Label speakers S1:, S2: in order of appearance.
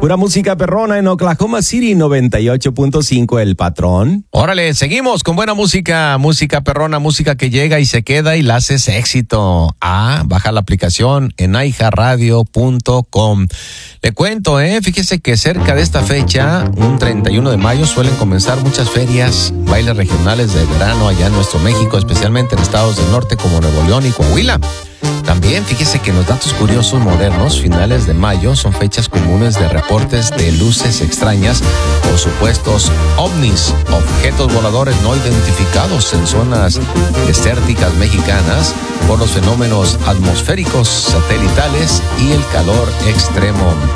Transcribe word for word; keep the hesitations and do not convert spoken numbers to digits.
S1: Pura música perrona en Oklahoma City, noventa y ocho punto cinco El Patrón.
S2: Órale, seguimos con buena música, música perrona, música que llega y se queda y la haces éxito. Ah, baja la aplicación en i j a radio punto com. Le cuento, eh, fíjese que cerca de esta fecha, un treinta y uno de mayo, suelen comenzar muchas ferias, bailes regionales de verano allá en nuestro México, especialmente en estados del norte como Nuevo León y Coahuila. También fíjese que en los datos curiosos modernos, finales de mayo son fechas comunes de reportes de luces extrañas o supuestos ovnis, objetos voladores no identificados en zonas desérticas mexicanas por los fenómenos atmosféricos, satelitales y el calor extremo.